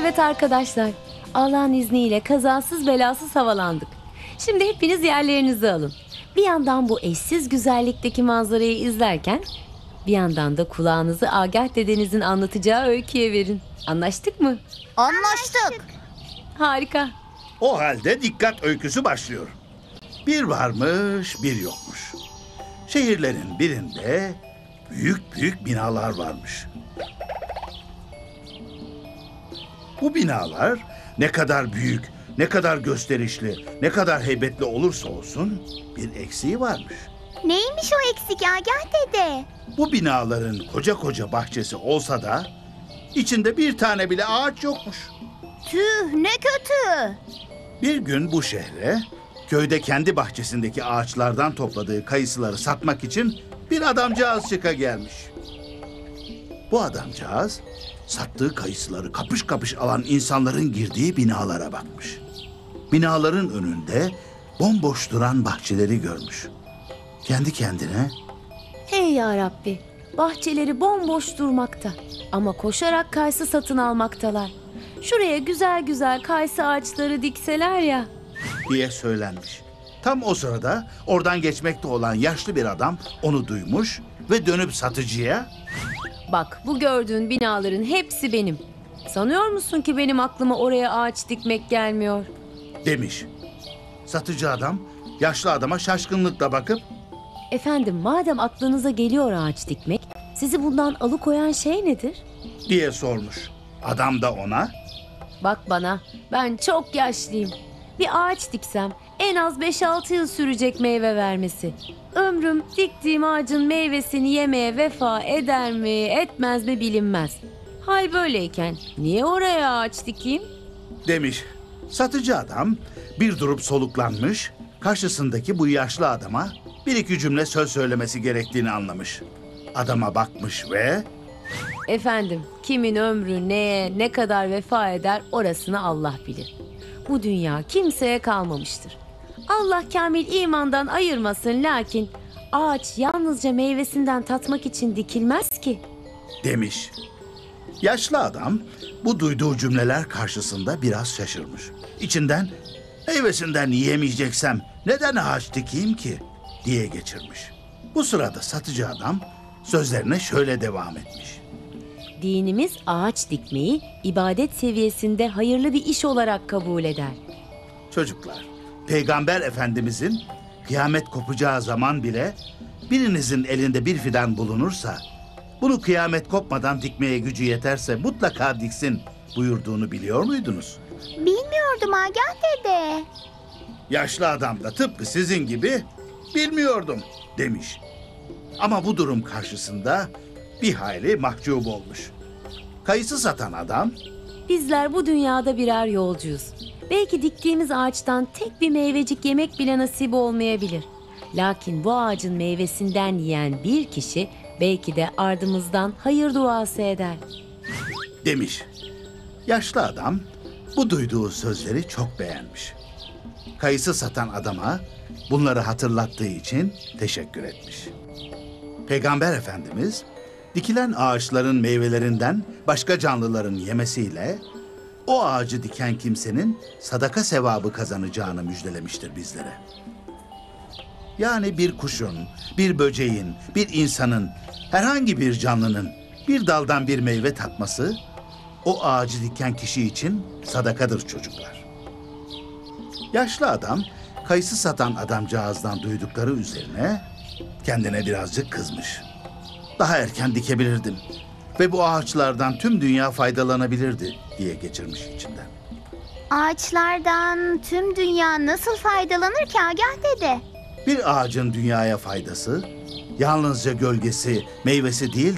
Evet arkadaşlar, Allah'ın izniyle kazasız belasız havalandık. Şimdi hepiniz yerlerinizi alın. Bir yandan bu eşsiz güzellikteki manzarayı izlerken bir yandan da kulağınızı Agah dedenizin anlatacağı öyküye verin. Anlaştık mı? Anlaştık. Harika. O halde dikkat öyküsü başlıyor. Bir varmış, bir yokmuş. Şehirlerin birinde büyük büyük binalar varmış. Bu binalar ne kadar büyük, ne kadar gösterişli, ne kadar heybetli olursa olsun bir eksiği varmış. Neymiş o eksik Agah dede? Bu binaların koca koca bahçesi olsa da içinde bir tane bile ağaç yokmuş. Tüh, ne kötü. Bir gün bu şehre köyde kendi bahçesindeki ağaçlardan topladığı kayısıları satmak için bir adamcağız çıka gelmiş. Bu adamcağız sattığı kayısıları kapış kapış alan insanların girdiği binalara bakmış. Binaların önünde bomboş duran bahçeleri görmüş. Kendi kendine Hey ya Rabbi, bahçeleri bomboş durmakta ama koşarak kayısı satın almaktalar. Şuraya güzel güzel kayısı ağaçları dikseler ya. diye söylenmiş. Tam o sırada oradan geçmekte olan yaşlı bir adam onu duymuş ve dönüp satıcıya Bak, bu gördüğün binaların hepsi benim. Sanıyor musun ki benim aklıma oraya ağaç dikmek gelmiyor? demiş. Satıcı adam yaşlı adama şaşkınlıkla bakıp Efendim, madem aklınıza geliyor ağaç dikmek, sizi bundan alıkoyan şey nedir? diye sormuş. Adam da ona Bak bana, ben çok yaşlıyım. Bir ağaç diksem en az 5-6 yıl sürecek meyve vermesi. Ömrüm diktiğim ağacın meyvesini yemeye vefa eder mi, etmez mi bilinmez. Hal böyleyken niye oraya ağaç dikeyim? demiş. Satıcı adam bir durup soluklanmış, karşısındaki bu yaşlı adama bir iki cümle söz söylemesi gerektiğini anlamış. Adama bakmış ve Efendim, kimin ömrü neye, ne kadar vefa eder orasını Allah bilir. Bu dünya kimseye kalmamıştır. Allah kamil imandan ayırmasın, lakin ağaç yalnızca meyvesinden tatmak için dikilmez ki. demiş. Yaşlı adam bu duyduğu cümleler karşısında biraz şaşırmış. İçinden meyvesinden yiyemeyeceksem neden ağaç dikeyim ki diye geçirmiş. Bu sırada satıcı adam sözlerine şöyle devam etmiş. Dinimiz ağaç dikmeyi ibadet seviyesinde hayırlı bir iş olarak kabul eder. Çocuklar, Peygamber Efendimizin kıyamet kopacağı zaman bile birinizin elinde bir fidan bulunursa bunu kıyamet kopmadan dikmeye gücü yeterse mutlaka diksin buyurduğunu biliyor muydunuz? Bilmiyordum Agah dede. Yaşlı adam da tıpkı sizin gibi bilmiyordum demiş. Ama bu durum karşısında bir hayli mahcup olmuş. Kayısı satan adam Bizler bu dünyada birer yolcuyuz. Belki diktiğimiz ağaçtan tek bir meyvecik yemek bile nasip olmayabilir. Lakin bu ağacın meyvesinden yiyen bir kişi belki de ardımızdan hayır duası eder. demiş. Yaşlı adam bu duyduğu sözleri çok beğenmiş. Kayısı satan adama bunları hatırlattığı için teşekkür etmiş. Peygamber Efendimiz dikilen ağaçların meyvelerinden başka canlıların yemesiyle o ağacı diken kimsenin sadaka sevabı kazanacağını müjdelemiştir bizlere. Yani bir kuşun, bir böceğin, bir insanın, herhangi bir canlının bir daldan bir meyve tatması o ağacı diken kişi için sadakadır çocuklar. Yaşlı adam kayısı satan adamcağızdan duydukları üzerine kendine birazcık kızmış. Daha erken dikebilirdim ve bu ağaçlardan tüm dünya faydalanabilirdi diye geçirmiş içinden. Ağaçlardan tüm dünya nasıl faydalanır ki Agah dede? Bir ağacın dünyaya faydası yalnızca gölgesi, meyvesi değil